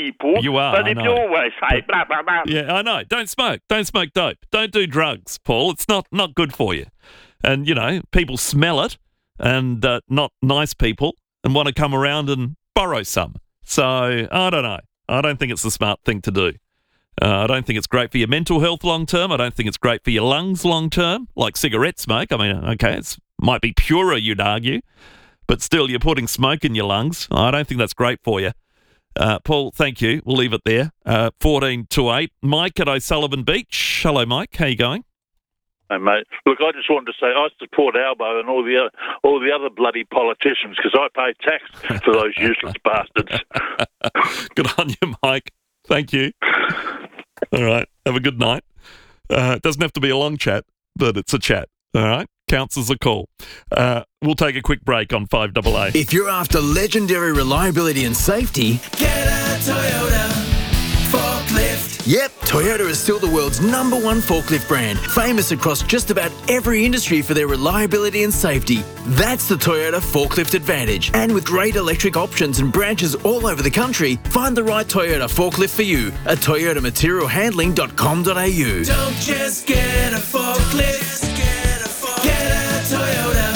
me, Paul. You are, But I if know. you always say blah, blah, blah. Yeah, I know. Don't smoke. Don't smoke dope. Don't do drugs, Paul. It's not good for you. And, people smell it and not nice people and want to come around and borrow some. So, I don't know. I don't think it's the smart thing to do. I don't think it's great for your mental health long term. I don't think it's great for your lungs long term, like cigarette smoke. I mean, okay, it might be purer, you'd argue, but still you're putting smoke in your lungs. I don't think that's great for you. Paul, thank you. We'll leave it there. 14 to 8. Mike at O'Sullivan Beach. Hello, Mike. How you going? Hey, mate. Look, I just wanted to say I support Albo and all the other bloody politicians because I pay tax for those useless bastards. Good on you, Mike. Thank you. All right. Have a good night. It doesn't have to be a long chat, but it's a chat. All right. Counts as a call. We'll take a quick break on 5AA. If you're after legendary reliability and safety, get a Toyota forklift. Yep, Toyota is still the world's #1 forklift brand, famous across just about every industry for their reliability and safety. That's the Toyota Forklift Advantage. And with great electric options and branches all over the country, find the right Toyota forklift for you at toyotamaterialhandling.com.au. Don't just get a forklift, get a Toyota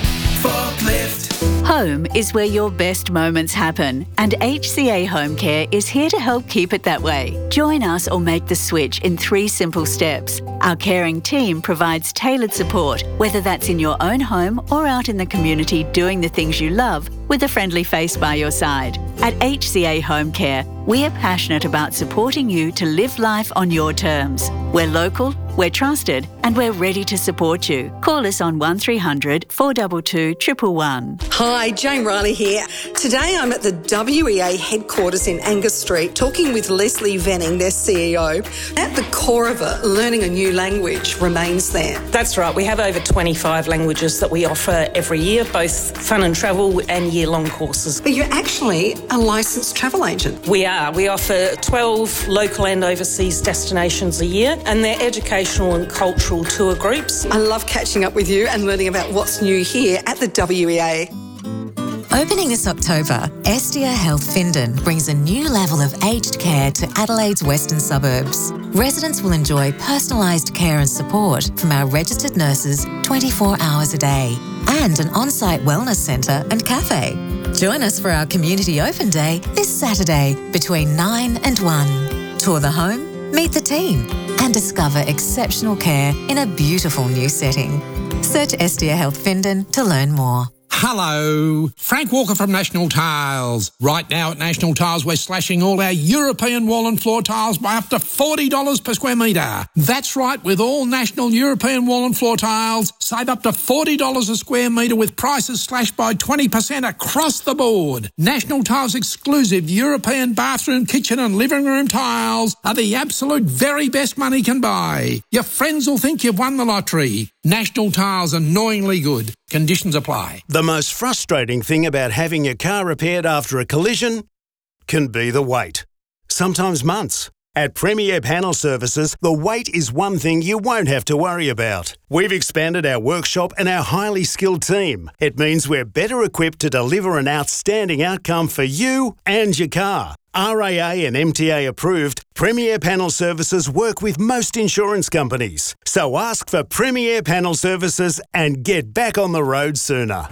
forklift. Home is where your best moments happen, and HCA Home Care is here to help keep it that way. Join us or make the switch in 3 simple steps. Our caring team provides tailored support, whether that's in your own home or out in the community doing the things you love with a friendly face by your side. At HCA Home Care, we are passionate about supporting you to live life on your terms. We're local, we're trusted, and we're ready to support you. Call us on 1300 422 111. Hi, Jane Riley here. Today I'm at the WEA headquarters in Angus Street talking with Leslie Venning, their CEO. At the core of it, learning a new language remains there. That's right. We have over 25 languages that we offer every year, both fun and travel and year-long courses. But you're actually a licensed travel agent. We are. We offer 12 local and overseas destinations a year, and they're educational and cultural tour groups. I love catching up with you and learning about what's new here at the WEA. Opening this October, Estia Health Findon brings a new level of aged care to Adelaide's western suburbs. Residents will enjoy personalised care and support from our registered nurses 24 hours a day and an on-site wellness centre and cafe. Join us for our Community Open Day this Saturday between 9 and 1. Tour the home, meet the team and discover exceptional care in a beautiful new setting. Search Estia Health Findon to learn more. Hello, Frank Walker from National Tiles. Right now at National Tiles, we're slashing all our European wall and floor tiles by up to $40 per square metre. That's right, with all National European wall and floor tiles, save up to $40 a square metre with prices slashed by 20% across the board. National Tiles exclusive European bathroom, kitchen and living room tiles are the absolute very best money can buy. Your friends will think you've won the lottery. National Tiles, annoyingly good. Conditions apply. The most frustrating thing about having your car repaired after a collision can be the wait. Sometimes months. At Premier Panel Services, the wait is one thing you won't have to worry about. We've expanded our workshop and our highly skilled team. It means we're better equipped to deliver an outstanding outcome for you and your car. RAA and MTA approved, Premier Panel Services work with most insurance companies. So ask for Premier Panel Services and get back on the road sooner.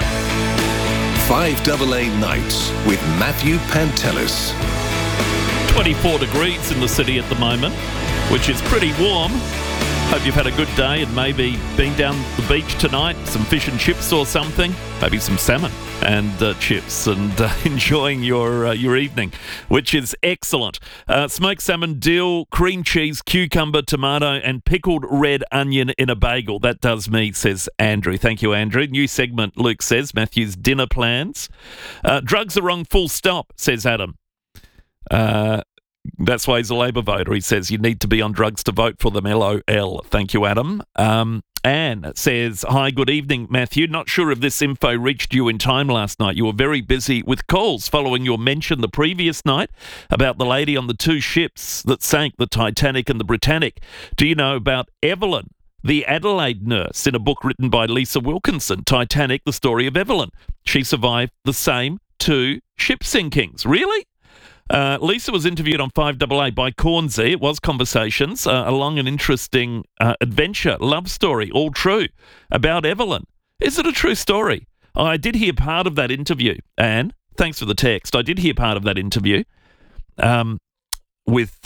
5AA Nights with Matthew Pantelis. 24 degrees in the city at the moment, which is pretty warm. Hope you've had a good day and maybe been down the beach tonight, some fish and chips or something, maybe some salmon and chips, and enjoying your evening, which is excellent. Smoked salmon, dill, cream cheese, cucumber, tomato and pickled red onion in a bagel. That does me, says Andrew. Thank you, Andrew. New segment, Luke says. Matthew's dinner plans. Drugs are wrong, full stop, says Adam. That's why he's a Labor voter. He says you need to be on drugs to vote for them, LOL. Thank you, Adam. Anne says, hi, good evening, Matthew. Not sure if this info reached you in time last night. You were very busy with calls following your mention the previous night about the lady on the 2 ships that sank, the Titanic and the Britannic. Do you know about Evelyn, the Adelaide nurse, in a book written by Lisa Wilkinson, Titanic, the story of Evelyn? She survived the same 2 ship sinkings. Really? Lisa was interviewed on 5AA by Cornsey. It was Conversations, a long and interesting adventure, love story, all true, about Evelyn. Is it a true story? I did hear part of that interview, Anne. Thanks for the text. I did hear part of that interview with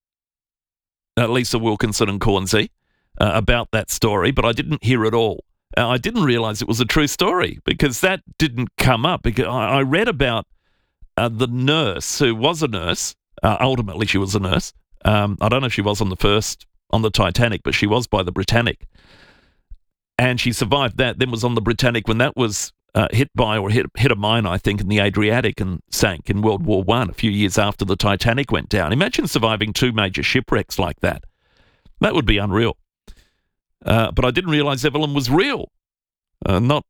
Lisa Wilkinson and Cornsey about that story, but I didn't hear it all. I didn't realise it was a true story because that didn't come up. Because I read about the nurse who was a nurse. Ultimately, she was a nurse. I don't know if she was on the Titanic, but she was by the Britannic. And she survived that, then was on the Britannic when that was hit a mine, I think, in the Adriatic and sank in World War I a few years after the Titanic went down. Imagine surviving 2 major shipwrecks like that. That would be unreal. But I didn't realise Evelyn was real, not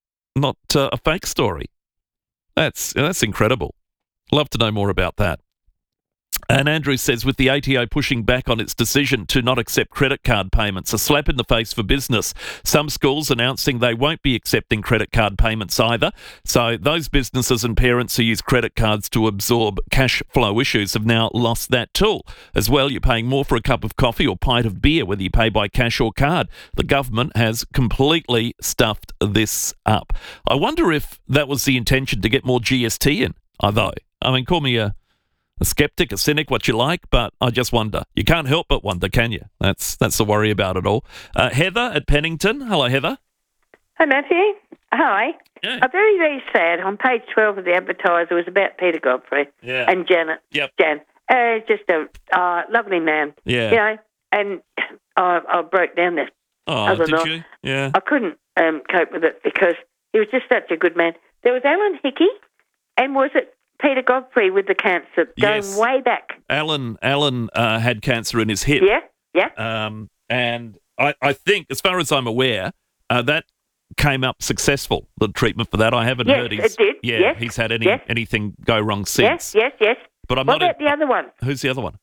a fake story. That's incredible. Love to know more about that. And Andrew says, with the ATO pushing back on its decision to not accept credit card payments, a slap in the face for business. Some schools announcing they won't be accepting credit card payments either. So those businesses and parents who use credit cards to absorb cash flow issues have now lost that tool. As well, you're paying more for a cup of coffee or pint of beer, whether you pay by cash or card. The government has completely stuffed this up. I wonder if that was the intention to get more GST in, although. I mean, call me a skeptic, a cynic, what you like, but I just wonder. You can't help but wonder, can you? That's the worry about it all. Heather at Pennington. Hello, Heather. Hi, Matthew. Hi. Yeah. Very, very sad. On page 12 of the Advertiser was about Peter Godfrey and Janet. Yep. Jan. Just a lovely man. Yeah. You know, and I broke down this. Oh, did you? Yeah. I couldn't cope with it because he was just such a good man. There was Alan Hickey, and was it Peter Godfrey with the cancer going way back? Alan had cancer in his hip. Yeah. And I think, as far as I'm aware, that came up successful, the treatment for that. I haven't heard it did. Yeah, yes. he's had anything go wrong since. Yes. But I'm what not about the other one? Who's the other one?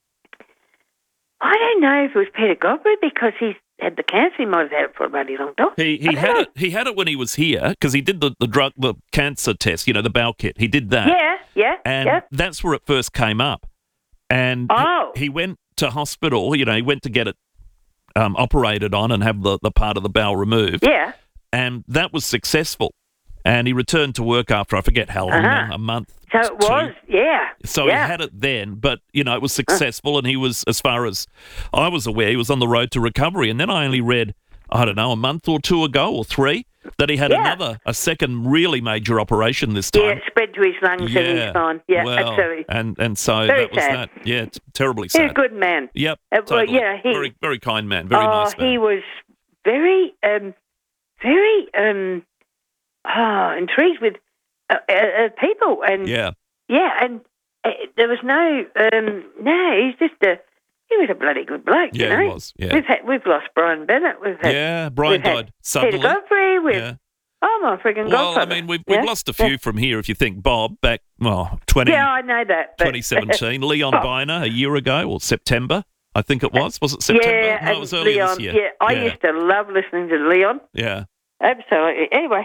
I don't know if it was Peter Godfrey because he's had the cancer. He might have had it for a bloody long time. He had it when he was here because he did the cancer test, the bowel kit. He did that. Yeah. And that's where it first came up. And he went to hospital, he went to get it operated on and have the part of the bowel removed. Yeah. And that was successful. And he returned to work after, I forget how long, a month. So it was, yeah. So he had it then, but, it was successful and he was, as far as I was aware, he was on the road to recovery. And then I only read, I don't know, a month or 2 ago or 3, that he had a second really major operation this time. Yeah, it spread to his lungs and his spine. Yeah, absolutely. And so very that was sad. that. Yeah, it's terribly sad. He's a good man. Yep, Well, totally. he, very, very kind man, very nice man. He was very, intrigued with people. And yeah, and there was no, he was a bloody good bloke, yeah, you know. He was, yeah. We've lost Brian Bennett. Brian died suddenly. Peter Godfrey, oh my frigging Well, godfather. I mean, we've lost a few from here. If you think Bob back, 20. Yeah, I know that. But 2017. Leon Biner a year ago, or September, I think it was. Was it September? Yeah, no, it was earlier Leon, this year. Yeah, I used to love listening to Leon. Yeah. Absolutely. Anyway,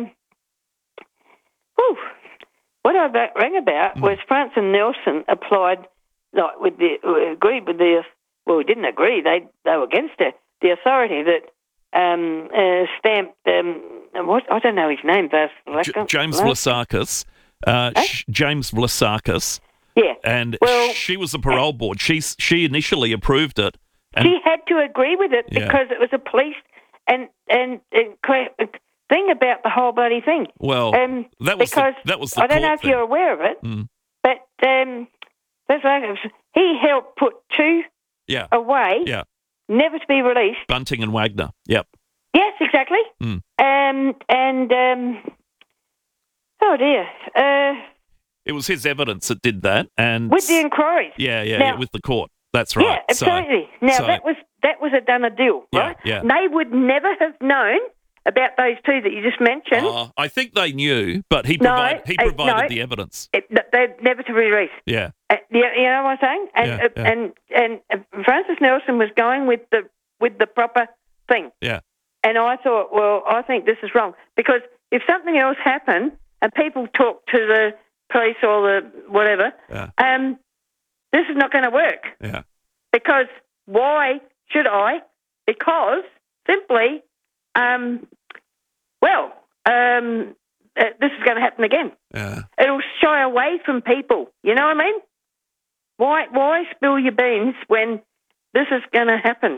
what I rang about was Francis Nelson applied, agreed with well, we didn't agree. They were against it. The authority that stamped I don't know his name. James Vlasakis. James Vlasakis. Yeah. And she was the parole board. She initially approved it. And she had to agree with it because it was a police and thing about the whole bloody thing. Well, that was the I don't know if thing. you're aware of it, but that's right. He helped put 2 away, never to be released. Bunting and Wagner. Yep. Yes, exactly. Oh dear. It was his evidence that did that, and with the inquiries. Yeah, with the court. That's right. Yeah, absolutely. That was a done deal, right? Yeah. They would never have known about those 2 that you just mentioned. I think they knew, but he provided the evidence. They're never to be released. Yeah. You know what I'm saying? And Francis Nelson was going with the proper thing. Yeah. And I thought, well, I think this is wrong because if something else happened and people talk to the police or the whatever, this is not going to work. Yeah. Because why should I? Because simply, this is going to happen again. Yeah. It'll shy away from people. You know what I mean? Why spill your beans when this is going to happen?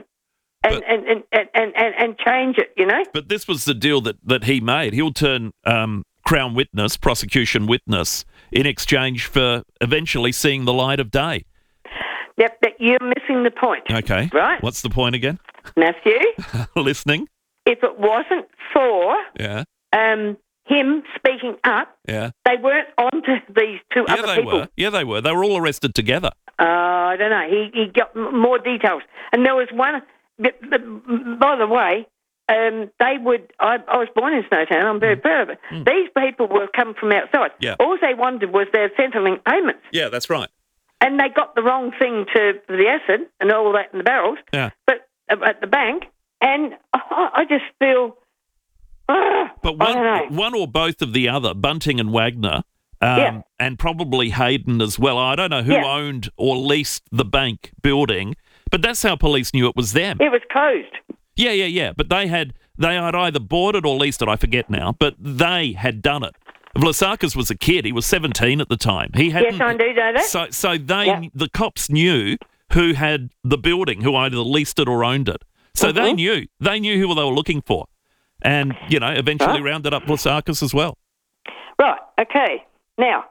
And change it, you know? But this was the deal that he made. He'll turn Crown witness, prosecution witness, in exchange for eventually seeing the light of day. Yep, but you're missing the point. Okay. Right? What's the point again? Matthew? Listening? If it wasn't for him speaking up, they weren't onto these two other people. Yeah, they were. They were all arrested together. I don't know. He got more details. And there was one... By the way, they would... I was born in Snowtown. I'm very proud of it. These people were come from outside. Yeah. All they wanted was their Centrelink payments. Yeah, that's right. And they got the wrong thing to the acid and all that in the barrels. Yeah. But at the bank, and I just feel... But one or both of the other, Bunting and Wagner, and probably Hayden as well. I don't know who owned or leased the bank building, but that's how police knew it was them. It was closed. Yeah. But they had either bought it or leased it. I forget now, but they had done it. Vlasakis was a kid. He was 17 at the time. He hadn't. Yes, I do know that. So the cops knew who had the building, who either leased it or owned it. So they knew who they were looking for, and eventually rounded up Vlasakis as well. Right. Okay. Now,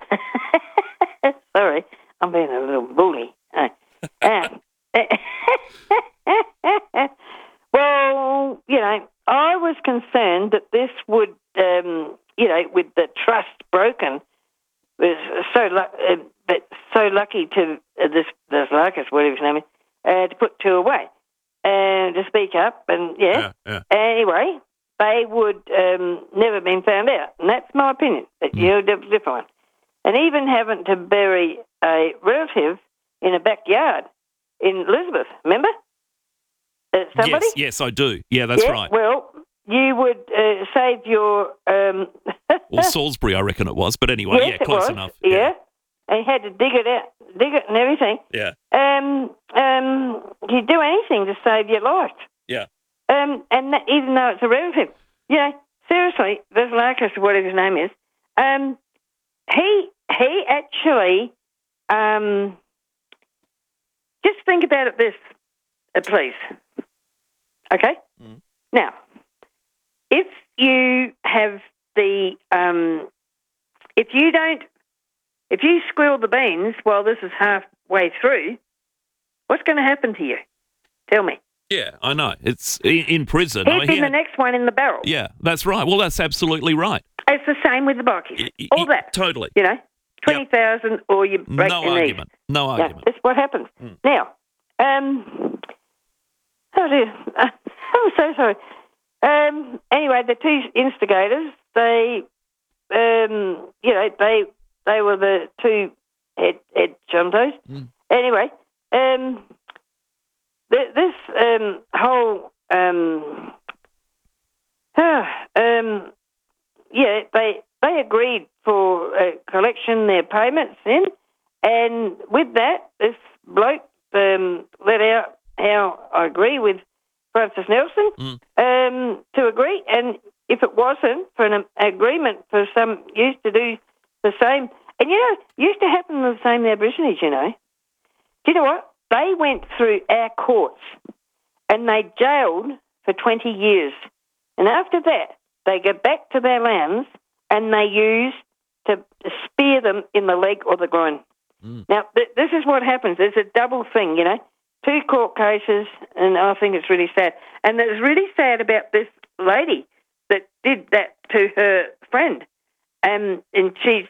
sorry, I'm being a little bully. Well, I was concerned that this would, with the trust broken, was so lucky to this Larkus, whatever his name is, to put two away and to speak up. And anyway, they would never been found out, and that's my opinion. That you're different one, and even having to bury a relative in a backyard in Elizabeth, remember? Somebody? Yes, I do. Yeah, that's right. Well, you would save your... Or Salisbury, I reckon it was. But anyway, close enough. Yeah. And you had to dig it and everything. Yeah. You'd do anything to save your life. Yeah. And that, even though it's a relative. Seriously, this Larkus, whatever his name is, he actually... just think about it this, please. Okay? Now, if you have the... if you squeal the beans while this is halfway through, what's going to happen to you? Tell me. Yeah, I know. It's in prison. He'd be the next one in the barrel. Yeah, that's right. Well, that's absolutely right. It's the same with the bikies. All that. Totally. 20,000 or you break your knees. No argument. That's what happens. Now, oh dear, I'm so sorry. Anyway, the two instigators, they were the two head chumtos. Anyway, this whole they agreed for collection their payments in, and with that, this bloke let out how I agree with Francis Nelson to agree, and if it wasn't for an agreement for some used to do the same, and used to happen the same in Aborigines, Do you know what? They went through our courts and they jailed for 20 years, and after that, they go back to their lands and they used to spear them in the leg or the groin. Now, this is what happens. There's a double thing, two court cases, and I think it's really sad. And it's really sad about this lady that did that to her friend. And she's,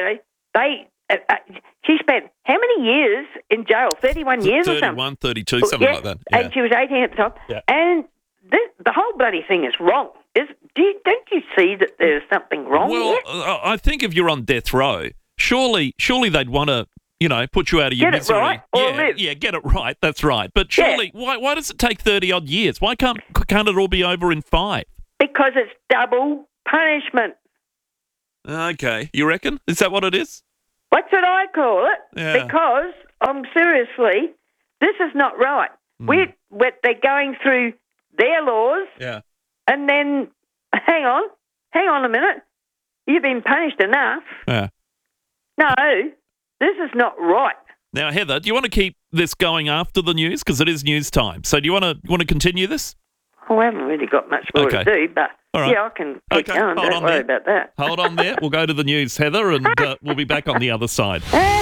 she spent how many years in jail? 31 years or something? 31, 32, something like that. Yeah. And she was 18 at the time. Yeah. And the whole bloody thing is wrong. Don't you see that there's something wrong here? Well, I think if you're on death row, surely they'd want to, put you out of your misery. Get it right or live. Yeah, get it right. That's right. But surely, why does it take 30-odd years? Why can't it all be over in 5? Because it's double punishment. Okay. You reckon? Is that what it is? What's what I call it? Yeah. Because, seriously, this is not right. They're going through their laws, Yeah. and then, hang on a minute. You've been punished enough. Yeah. No, this is not right. Now, Heather, do you want to keep this going after the news? Because it is news time. So do you want to continue this? I haven't really got much more to do, but All right. yeah, I can keep going. Don't worry about that. Hold on there. We'll go to the news, Heather, and we'll be back on the other side.